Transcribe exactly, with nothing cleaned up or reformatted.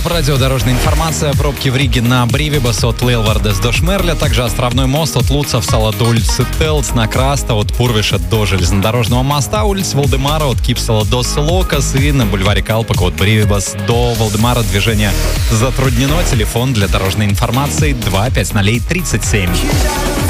Топ радио дорожная информация. Пробки в Риге на Бривибас от Лейлвардес до Шмерля. Также островной мост от Луцовсала до улицы Телц, на Краста от Пурвиша до железнодорожного моста, улица Валдемара от Кипсала до Селокас и на бульваре Калпака от Бривибас до Валдемара движение затруднено. Телефон для дорожной информации два пять ноль тридцать семь.